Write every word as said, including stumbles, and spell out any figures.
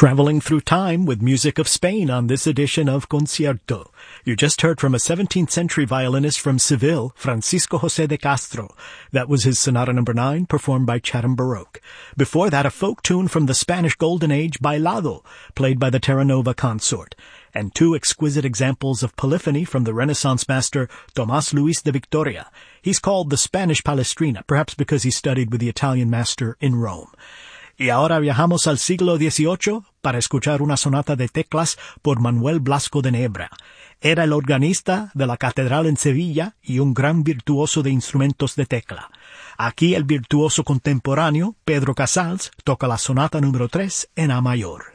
Traveling through time with music of Spain on this edition of Concierto. You just heard from a seventeenth century violinist from Seville, Francisco José de Castro. That was his Sonata Number nine, performed by Chatham Baroque. Before that, a folk tune from the Spanish Golden Age, Bailado, played by the Terranova Consort. And two exquisite examples of polyphony from the Renaissance master Tomás Luis de Victoria. He's called the Spanish Palestrina, perhaps because he studied with the Italian master in Rome. Y ahora viajamos al siglo dieciocho para escuchar una sonata de teclas por Manuel Blasco de Nebra. Era el organista de la catedral en Sevilla y un gran virtuoso de instrumentos de tecla. Aquí el virtuoso contemporáneo, Pedro Casals, toca la sonata número tres en A mayor.